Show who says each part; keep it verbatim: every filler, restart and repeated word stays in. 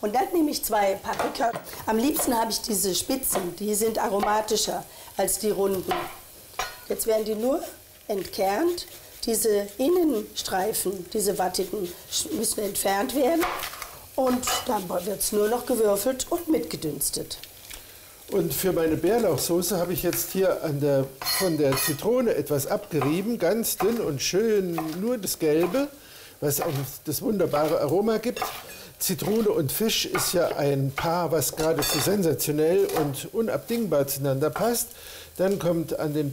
Speaker 1: Und dann nehme ich zwei Paprika. Am liebsten habe ich diese Spitzen, die sind aromatischer als die runden. Jetzt werden die nur entkernt. Diese Innenstreifen, diese wattigen, müssen entfernt werden. Und dann wird es nur noch gewürfelt und mitgedünstet.
Speaker 2: Und für meine Bärlauchsoße habe ich jetzt hier an der, von der Zitrone etwas abgerieben, ganz dünn und schön, nur das Gelbe, was auch das wunderbare Aroma gibt. Zitrone und Fisch ist ja ein Paar, was geradezu sensationell und unabdingbar zueinander passt. Dann kommt an den